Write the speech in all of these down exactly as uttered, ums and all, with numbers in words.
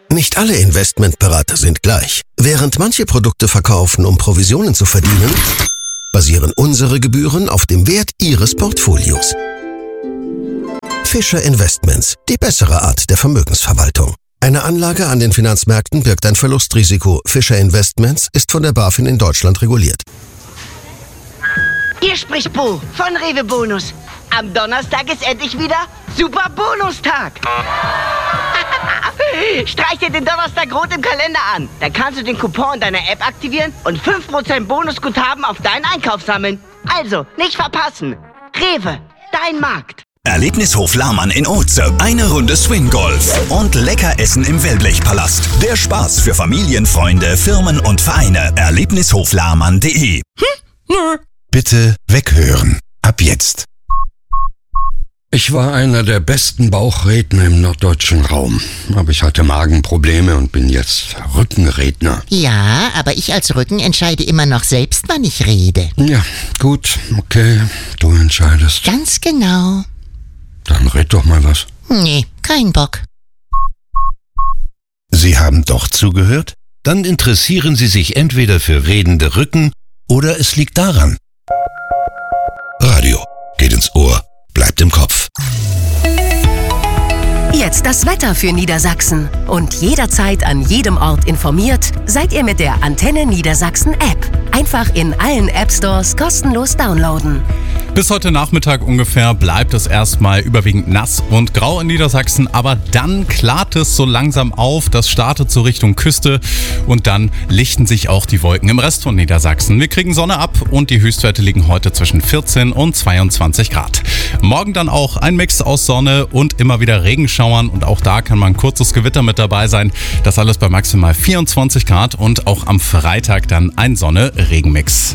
Nicht alle Investmentberater sind gleich. Während manche Produkte verkaufen, um Provisionen zu verdienen, basieren unsere Gebühren auf dem Wert Ihres Portfolios. Fischer Investments, die bessere Art der Vermögensverwaltung. Eine Anlage an den Finanzmärkten birgt ein Verlustrisiko. Fischer Investments ist von der BaFin in Deutschland reguliert. Hier spricht Bo von Rewe Bonus. Am Donnerstag ist endlich wieder Super Bonustag. Streich dir den Donnerstag rot im Kalender an. Da kannst du den Coupon in deiner App aktivieren und fünf Prozent Bonusguthaben auf deinen Einkauf sammeln. Also, nicht verpassen. Rewe, dein Markt. Erlebnishof Lahmann in Oetze. Eine Runde Swing-Golf und lecker Essen im Wellblechpalast. Der Spaß für Familien, Freunde, Firmen und Vereine. Erlebnishof lahmann punkt de. Hm? Nö. Bitte weghören. Ab jetzt. Ich war einer der besten Bauchredner im norddeutschen Raum. Aber ich hatte Magenprobleme und bin jetzt Rückenredner. Ja, aber ich als Rücken entscheide immer noch selbst, wann ich rede. Ja, gut, okay, du entscheidest. Ganz genau. Dann red doch mal was. Nee, kein Bock. Sie haben doch zugehört? Dann interessieren Sie sich entweder für redende Rücken oder es liegt daran. Radio geht ins Ohr, bleibt im Kopf. Jetzt das Wetter für Niedersachsen. Und jederzeit an jedem Ort informiert, seid ihr mit der Antenne Niedersachsen App. Einfach in allen App Stores kostenlos downloaden. Bis heute Nachmittag ungefähr bleibt es erstmal überwiegend nass und grau in Niedersachsen, aber dann klart es so langsam auf, das startet so Richtung Küste und dann lichten sich auch die Wolken im Rest von Niedersachsen. Wir kriegen Sonne ab und die Höchstwerte liegen heute zwischen vierzehn und zweiundzwanzig Grad. Morgen dann auch ein Mix aus Sonne und immer wieder Regenschauern und auch da kann mal ein kurzes Gewitter mit dabei sein. Das alles bei maximal vierundzwanzig Grad und auch am Freitag dann ein Sonne-Regenmix.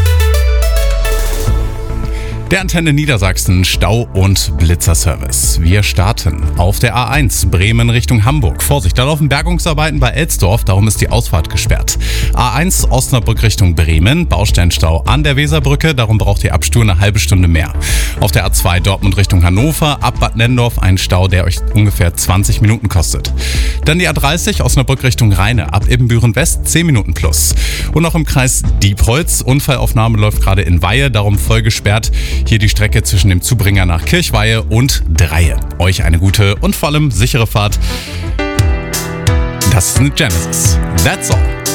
Der Antenne Niedersachsen Stau- und Blitzerservice. Wir starten auf der A eins Bremen Richtung Hamburg. Vorsicht, da laufen Bergungsarbeiten bei Elsdorf, darum ist die Ausfahrt gesperrt. A eins Osnabrück Richtung Bremen, Bausteinstau an der Weserbrücke, darum braucht die Abspur eine halbe Stunde mehr. Auf der A zwei Dortmund Richtung Hannover, ab Bad Nennendorf ein Stau, der euch ungefähr zwanzig Minuten kostet. Dann die A dreißig Osnabrück Richtung Rheine, ab Ibbenbüren West zehn Minuten plus. Und noch im Kreis Diepholz, Unfallaufnahme läuft gerade in Weihe, darum voll gesperrt. Hier die Strecke zwischen dem Zubringer nach Kirchweihe und Dreie. Euch eine gute und vor allem sichere Fahrt. Das ist eine Genesis. That's all.